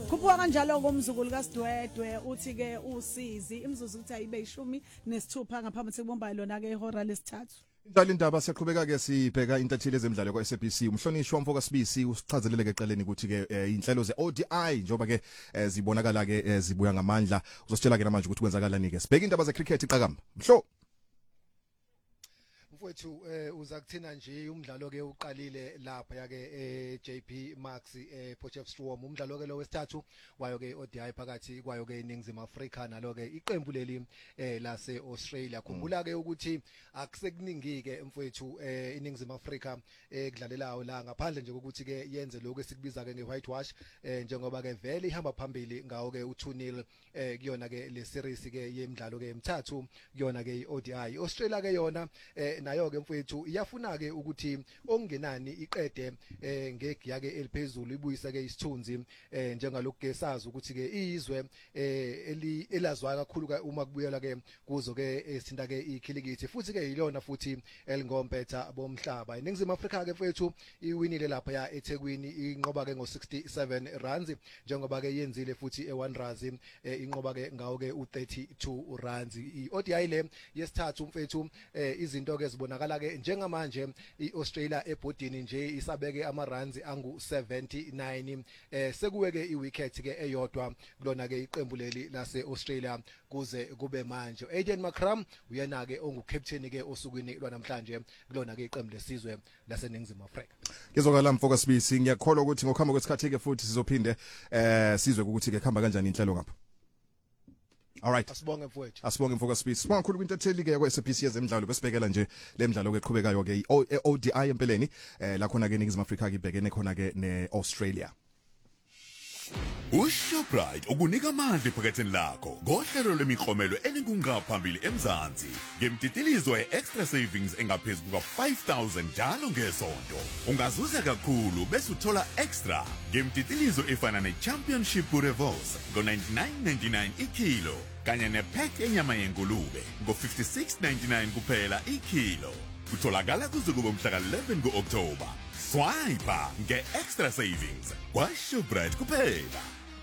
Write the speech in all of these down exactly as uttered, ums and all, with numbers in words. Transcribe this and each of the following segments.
Khuphuka kanjalo ngomzukulu kaSidwedwe uthi ke usizi imzuzu ukuthi ayibe ishumi nesithupha ngaphambi sekubomba lona ke ihora lesithathu. Njalo indaba siyaqhubeka ke sibheka intatheli ezemidlalo kwa S A B C umhlonishwa wamfoka Sibisi usichazelele ke eqeleni ukuthi ke inhlelo ze O D I njoba ke zibonakala ke zibuya ngamandla uzositshela ke namanje ukuthi kwenzakalani ke sibheka indaba ze cricket iqakamba mhlo mfowethu eh uza kuthina nje umdlalo ke uqalile lapha yake eh J P Max eh Potchefstroom umdlalo ke lo wesithathu wayo ke O D I phakathi kwayo ke iNingizimu Afrika nalo ke iqembu leli eh lase Australia khumbula ke ukuthi akusekuningi ke mfowethu eh iNingizimu Afrika ekudlalelayo la ngaphandle nje ukuthi ke yenze lokho esikubiza ke ngeWhitewash eh njengoba ke vele ihamba phambili ngawo ke u two nil eh kuyona ke le series ke yemidlalo ke emithathu kuyona ke iO D I Australia ke yona eh nayo ke mfowethu iyafuna ke ukuthi ongenani iqede eh ngegiya ke eliphezulu ibuyisa ke isithunzi eh njengalokho ke sazi ukuthi ke izwe eh eli elazwa kakhulu ke uma kubuyela ke kuzo ke esinda ke ikhilikithi futhi ke yilona futhi elingompetha bomhlaba iNingizimu Afrika ke mfowethu iwinile lapha ya eThekwini inqoba ke ngo sixty-seven runs njengoba ke yenzile futhi e1 Razi inqoba ke ngawo ke u thirty-two runs iO D I le yesithathu mfowethu eh izinto ke zibonakala ke njengamanje iAustralia ebhodini nje isabeke ama runs angu seventy-nine eh sekuweke iwicket ke eyodwa kulona ke iqembu leli lase Australia kuze kube manje Aiden Macram uyena ke ongu captain ke osukwini lwanamhlanje kulona ke iqembu lesizwe laseNingizimu Afrika ngizokala mfoka Sibisi ngiyakholwa ukuthi ngokuhamba kwesikhathi ke futhi sizophinde eh sizwe ukuthi ke khamba kanjani inhlelo ngapha. All right. Asibonge mfowethu. Asibonge mfoka Sibisi. Sibonga kakhulu kwintatheli ke yakwa S A B C yezemidlalo besibhekela nje lemidlalo ke eqhubekayo ke iO D I empeleni eh la khona ke iNingizimu Afrika ibhekene khona ke neAustralia. uShoprite ukunika amandla ephaketheni lakho ngohlelo lemiklomelo elinkungaphambili eMzansi ngemtitilizo yeextra savings engaphezulu kuka five thousand njalo ngesonto ungazuza kakhulu bese uthola extra ngemtitilizo efana neChampionship Boerewors ngo ninety-nine ninety-nine ikilo kanye nepack enyama yengulube ngo fifty-six ninety-nine kuphela ikilo kutholakala kuze kube umhla ka eleven kuOctober swipe nge-extra savings kwa Shoprite kuphela.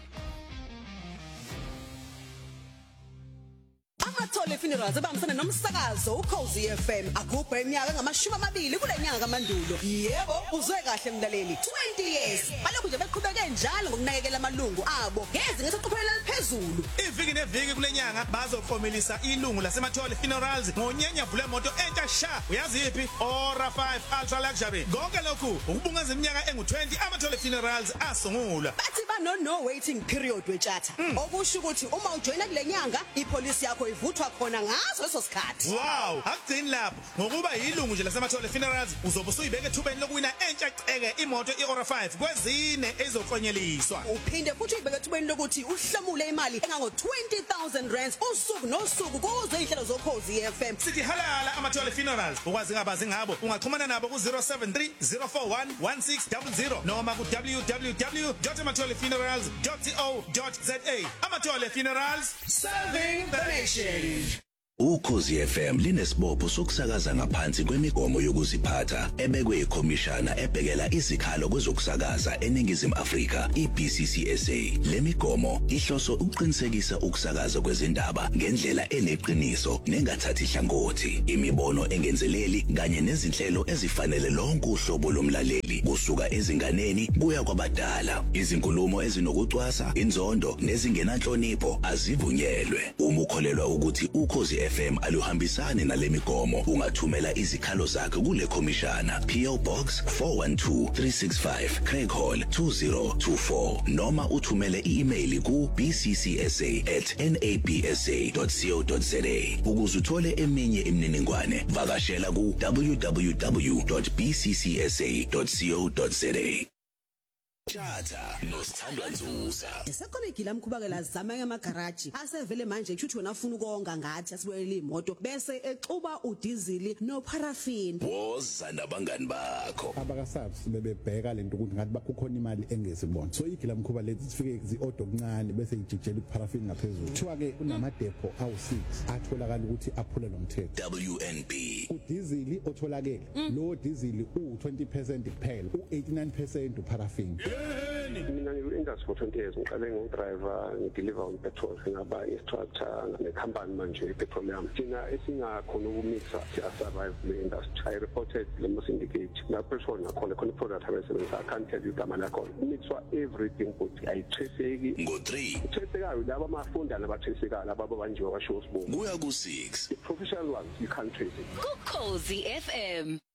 Amathole Funerals abambisana nomsakazo uCozi F M agubha iminyaka ngamashumi amabili kule nyanga kaMandulo. Yebo, uzwe kahle mlaleli. twenty years. Balokhu nje beqhubeke njalo ngokunakekela amalungu abo. Ngeze ngesoqhubela liphezulu. Iviki neviki kule nyanga bazofomelisa ilungu laseMathole Funerals ngonyenya vule moto entsha sha. Uyazi iphi? Ora five Ultra Luxury. Konke lokhu ukubungaza iminyaka engu twenty Amathole Funerals asungula. Bathi bano no waiting period wethatha. Okusho ukuthi uma ujoina kule nyanga ipolice yakho ivuthwa khona ngaso leso sikhathi. Wow, akugcini lapho. Ngokuba yilungu nje laseMathole Funerals uzobe usuyibeke ethubeni lokuwina entsha ceke imoto iOra five kwezine ezoklonyeliswa. Uphinde futhi uyibeke ethubeni lokuthi uhlomule imali engango twenty thousand rands usuku nosuku kuze inhlelo zoCozi F M. Sithi halala Amathole Funerals. Ukwazi ngabazi ngabo ungaxhumana nabo ku zero seven three zero four one one six zero zero noma ku w w w dot amathole funerals dot co dot za. Amathole Funerals, serving the nation. uCozi F M linesibopho sokusakaza ngaphansi kwemigomo yokuziphatha ebekwe ikhomishana ebhekela izikhalo kwezokusakaza eNingizimu Afrika iB C C S A. Lemigomo ihloso ukuqinisekisa ukusakaza kwezindaba ngendlela eneqiniso nengathathi ihlangothi, imibono engenzeleli kanye nezinhlelo ezifanele lonke uhlobo lomlaleli kusuka ezinganeni kuya kwabadala. Izinkulumo ezinokucwasa, inzondo nezingenanhlonipho azivunyelwe. Uma ukholelwa ukuthi uCozi F M aluhambisane nalemigomo ungathumela izikhalo zakhe kule khomishana P O Box four one two three six five Craig Hall two zero two four noma uthumele i-email ku b c c s a at n a b s a dot co dot za. Ukuze uthole eminye imininingwane vakashela ku w w w dot b c c s a dot co dot za. Chatha nosithandwa Nzuza. Sekolekile amkhubakela zama ngamagaraji asevele manje kushuthi wena ufuna ukonga ngathi asibuyele imoto bese exuba udizili no paraffin. Woza nabangani bakho. Abakasabs bebebheka lento ukuthi ngathi bakukhona imali engezibona. So igila mkhuba lezi sifike zi-order okuncane bese ijijela iparaffin ngaphezulu. Kuthiwa ke kunamadepo awu six atholakala ukuthi aphule lomthetho. W N B. Udizili otholakele lo dizili u twenty percent kuphela u eighty-nine percent uparaffin. emhlabeni. Mina ngiku-industry for twenty years ngiqale ngu-driver ngideliver on petrol ngaba instructor nekhampani manje petroleum thina esingakhona ukumixa siya-survive kule industry. I reported le syndicate na-petrol nakhona khona i-product abesebenzisa I can't tell you igama lakhona mixwa everything but ayitraceki ngo-three tracekayo laba abafunda nabatracekayo laba abanjiwa basho sibongo kuya ku-six the professional ones you can't trace it. Ukhozi F M.